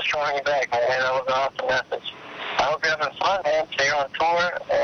calling you back, man. That was an awesome message. I hope you're having fun, man. Stay on tour,